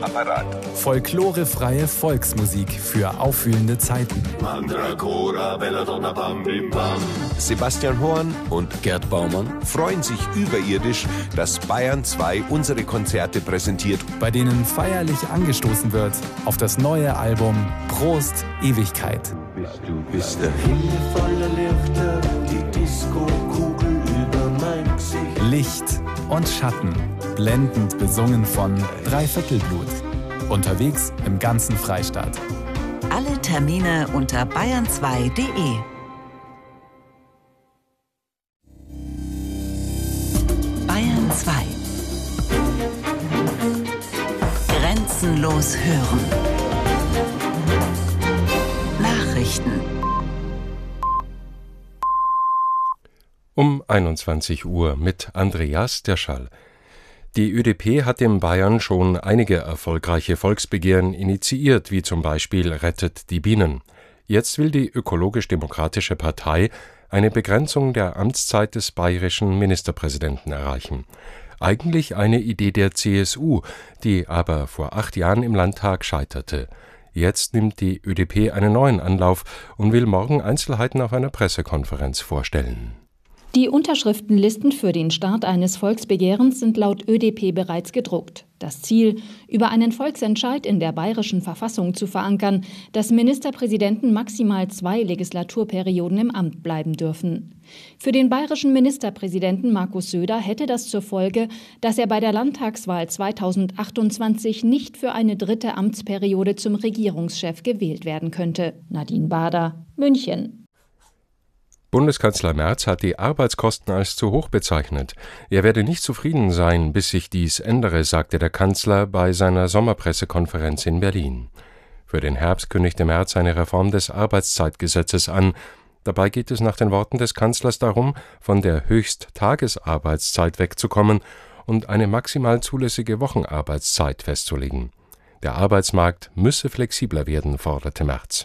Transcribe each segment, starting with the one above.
Apparat. Folklorefreie Volksmusik für aufwühlende Zeiten. Sebastian Horn und Gerd Baumann freuen sich überirdisch, dass Bayern 2 unsere Konzerte präsentiert, bei denen feierlich angestoßen wird auf das neue Album Prost Ewigkeit. Du bist der Himmel voller Lichter, die Disco-Kugel über mein Gesicht. Licht und Schatten, blendend besungen von Dreiviertelblut. Unterwegs im ganzen Freistaat. Alle Termine unter bayern2.de. Bayern 2. Grenzenlos hören. Nachrichten. Um 21 Uhr mit Andreas Derschall. Die ÖDP hat in Bayern schon einige erfolgreiche Volksbegehren initiiert, wie zum Beispiel Rettet die Bienen. Jetzt will die Ökologisch-Demokratische Partei eine Begrenzung der Amtszeit des bayerischen Ministerpräsidenten erreichen. Eigentlich eine Idee der CSU, die aber vor 8 Jahren im Landtag scheiterte. Jetzt nimmt die ÖDP einen neuen Anlauf und will morgen Einzelheiten auf einer Pressekonferenz vorstellen. Die Unterschriftenlisten für den Start eines Volksbegehrens sind laut ÖDP bereits gedruckt. Das Ziel, über einen Volksentscheid in der bayerischen Verfassung zu verankern, dass Ministerpräsidenten maximal 2 Legislaturperioden im Amt bleiben dürfen. Für den bayerischen Ministerpräsidenten Markus Söder hätte das zur Folge, dass er bei der Landtagswahl 2028 nicht für eine 3. Amtsperiode zum Regierungschef gewählt werden könnte. Nadine Bader, München. Bundeskanzler Merz hat die Arbeitskosten als zu hoch bezeichnet. Er werde nicht zufrieden sein, bis sich dies ändere, sagte der Kanzler bei seiner Sommerpressekonferenz in Berlin. Für den Herbst kündigte Merz eine Reform des Arbeitszeitgesetzes an. Dabei geht es nach den Worten des Kanzlers darum, von der Höchsttagesarbeitszeit wegzukommen und eine maximal zulässige Wochenarbeitszeit festzulegen. Der Arbeitsmarkt müsse flexibler werden, forderte Merz.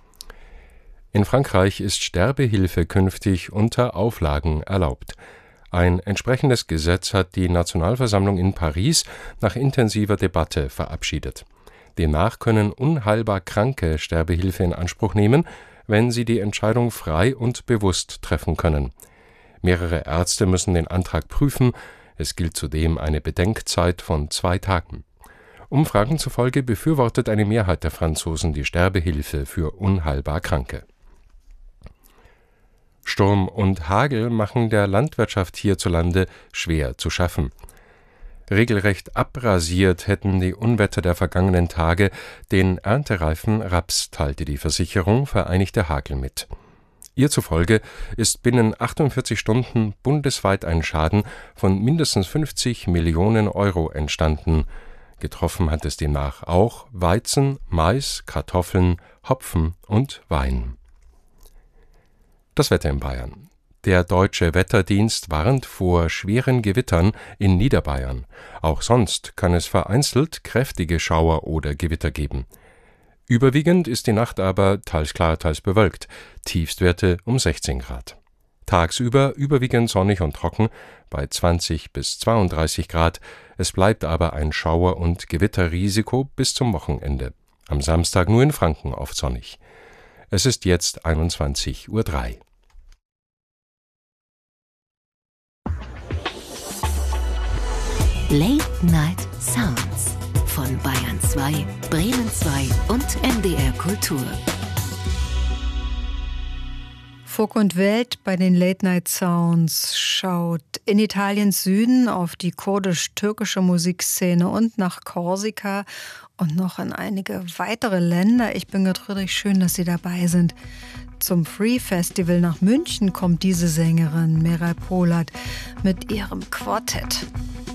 In Frankreich ist Sterbehilfe künftig unter Auflagen erlaubt. Ein entsprechendes Gesetz hat die Nationalversammlung in Paris nach intensiver Debatte verabschiedet. Demnach können unheilbar Kranke Sterbehilfe in Anspruch nehmen, wenn sie die Entscheidung frei und bewusst treffen können. Mehrere Ärzte müssen den Antrag prüfen. Es gilt zudem eine Bedenkzeit von 2 Tagen. Umfragen zufolge befürwortet eine Mehrheit der Franzosen die Sterbehilfe für unheilbar Kranke. Sturm und Hagel machen der Landwirtschaft hierzulande schwer zu schaffen. Regelrecht abrasiert hätten die Unwetter der vergangenen Tage den erntereifen Raps, teilte die Versicherung Vereinigte Hagel mit. Ihr zufolge ist binnen 48 Stunden bundesweit ein Schaden von mindestens 50 Millionen Euro entstanden. Getroffen hat es demnach auch Weizen, Mais, Kartoffeln, Hopfen und Wein. Das Wetter in Bayern. Der Deutsche Wetterdienst warnt vor schweren Gewittern in Niederbayern. Auch sonst kann es vereinzelt kräftige Schauer oder Gewitter geben. Überwiegend ist die Nacht aber teils klar, teils bewölkt. Tiefstwerte um 16 Grad. Tagsüber überwiegend sonnig und trocken bei 20 bis 32 Grad. Es bleibt aber ein Schauer- und Gewitterrisiko bis zum Wochenende. Am Samstag nur in Franken oft sonnig. Es ist jetzt 21:03 Uhr. Late Night Sounds von Bayern 2, Bremen 2 und NDR Kultur. Folk und Welt bei den Late Night Sounds schaut in Italiens Süden auf die kurdisch-türkische Musikszene und nach Korsika und noch in einige weitere Länder. Ich bin richtig schön, dass Sie dabei sind. Zum Free Festival nach München kommt diese Sängerin Meral Polat mit ihrem Quartett.